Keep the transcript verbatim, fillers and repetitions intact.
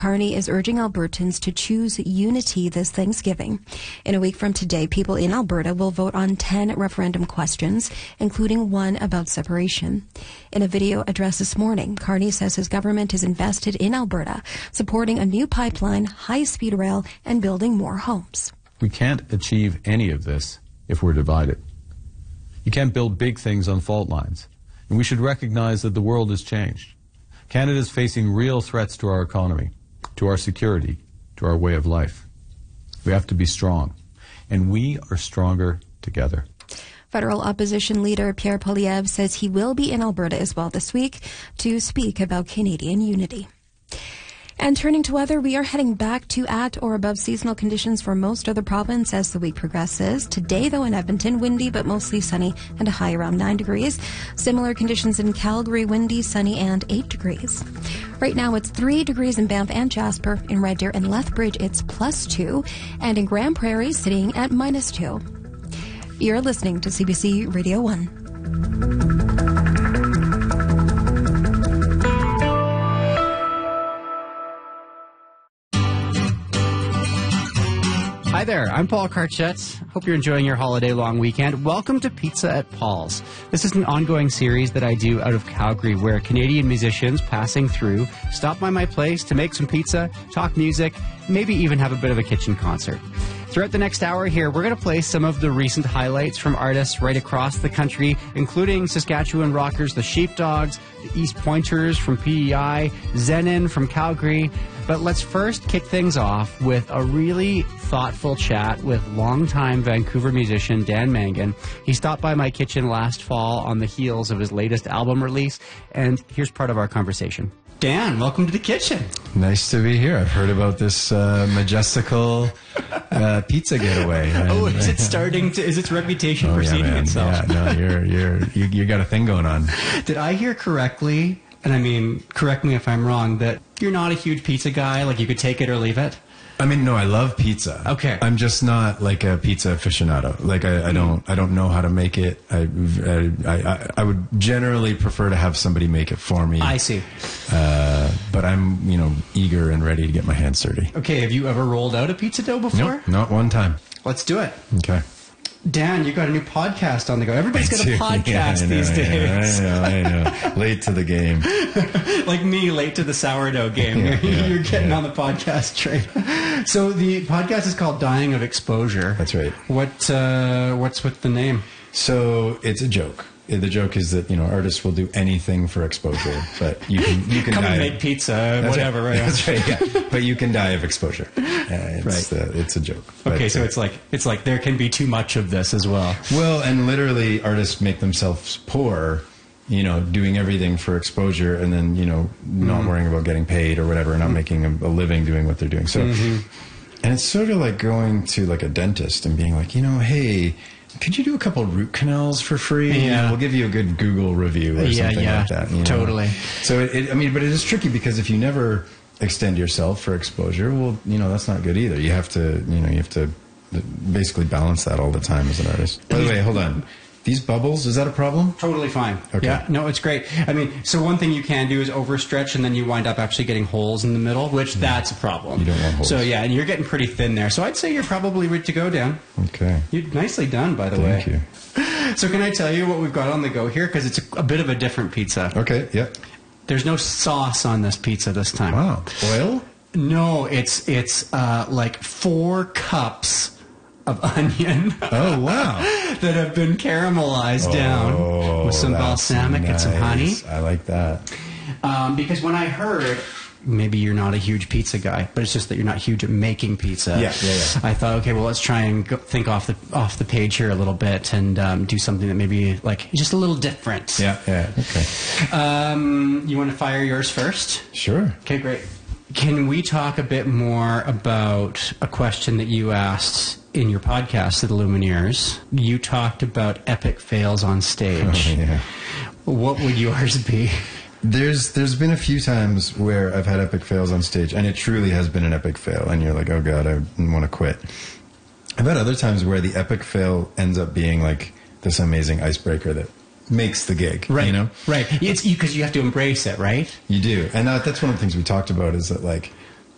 Carney is urging Albertans to choose unity this Thanksgiving. In a week from today, people in Alberta will vote on ten referendum questions, including one about separation. In a video address this morning, Carney says his government is invested in Alberta, supporting a new pipeline, high-speed rail, and building more homes. We can't achieve any of this if we're divided. You can't build big things on fault lines. And we should recognize that the world has changed. Canada is facing real threats to our economy, to our security, to our way of life. We have to be strong, and we are stronger together. Federal opposition leader Pierre Poilievre says he will be in Alberta as well this week to speak about Canadian unity. And turning to weather, we are heading back to at or above seasonal conditions for most of the province as the week progresses. Today, though, in Edmonton, windy but mostly sunny and a high around nine degrees. Similar conditions in Calgary, windy, sunny, and eight degrees. Right now, it's three degrees in Banff and Jasper. In Red Deer and Lethbridge, it's plus two. And in Grand Prairie, sitting at minus two. You're listening to C B C Radio one. Hi there, I'm Paul Karchetz. Hope you're enjoying your holiday long weekend. Welcome to Pizza at Paul's. This is an ongoing series that I do out of Calgary where Canadian musicians passing through stop by my place to make some pizza, talk music, maybe even have a bit of a kitchen concert. Throughout the next hour here, we're going to play some of the recent highlights from artists right across the country, including Saskatchewan rockers The Sheepdogs, the East Pointers from P E I, Zenon from Calgary. But let's first kick things off with a really thoughtful chat with longtime Vancouver musician Dan Mangan. He stopped by my kitchen last fall on the heels of his latest album release, and here's part of our conversation. Dan, welcome to the kitchen. Nice to be here. I've heard about this uh, majestical uh, pizza getaway. Oh, is it starting to? Is its reputation oh, preceding yeah, itself? Yeah, no, you're you're you, you got a thing going on. Did I hear correctly? And I mean, correct me if I'm wrong. That you're not a huge pizza guy. Like you could take it or leave it. I mean, no, I love pizza. Okay. I'm just not like a pizza aficionado. Like I, I don't, I don't know how to make it. I, I, I, I would generally prefer to have somebody make it for me. I see. Uh, but I'm, you know, eager and ready to get my hands dirty. Okay. Have you ever rolled out a pizza dough before? Nope, not one time. Let's do it. Okay. Dan, you got a new podcast on the go. Everybody's got a Yeah, podcast I know, these days. I know, I know. Late to the game. Like me, late to the sourdough game. Yeah, you're yeah, you're getting yeah. on the podcast train. So the podcast is called Dying of Exposure. That's right. What uh, what's with the name? So it's a joke. The joke is that, you know, artists will do anything for exposure, but you can you can Come die and of, make pizza, That's whatever. Right. Right? That's right. Yeah. But you can die of exposure. Uh, it's, Right. uh, it's a joke. Okay, But, so uh, it's like it's like there can be too much of this as well. well, and literally artists make themselves poor, you know, doing everything for exposure, and then, you know, not worrying about getting paid or whatever, and not making a, a living doing what they're doing. So, and it's sort of like going to like a dentist and being like, you know, hey, could you do a couple root canals for free? Yeah. We'll give you a good Google review or Yeah, something yeah, like that. You know? totally. So, it, it, I mean, but it is tricky because if you never extend yourself for exposure, well, you know, that's not good either. You have to, you know, you have to basically balance that all the time as an artist. By the way, hold on. These bubbles, is that a problem? Totally fine. Okay. Yeah, no, it's great. I mean, so one thing you can do is overstretch, and then you wind up actually getting holes in the middle, which that's a problem. You don't want holes. So yeah, and you're getting pretty thin there. So I'd say you're probably ready to go, Dan. Okay. You nicely done, by the Thank way. you. So can I tell you what we've got on the go here? Because it's a, a bit of a different pizza. Okay, yeah. There's no sauce on this pizza this time. Wow. Oil? No, it's it's uh, like four cups of onion. Oh, wow. that have been caramelized down Oh, with some that's balsamic and some honey. nice. I like that. Um, because when I heard, maybe you're not a huge pizza guy, but it's just that you're not huge at making pizza. Yeah, yeah, yeah. I thought, okay, well, let's try and go, think off the off the page here a little bit and um, do something that maybe like just a little different. Yeah, yeah, okay. Um, you want to fire yours first? Sure. Okay, great. Can we talk a bit more about a question that you asked in your podcast to the Lumineers? You talked about epic fails on stage. Oh, yeah. What would yours be? There's there's been a few times where I've had epic fails on stage, and it truly has been an epic fail, and you're like, oh god, I want to quit. I've had other times where the epic fail ends up being like this amazing icebreaker that makes the gig, Right. you know? Right. It's because you, you have to embrace it, right? You do. And that, that's one of the things we talked about is that, like,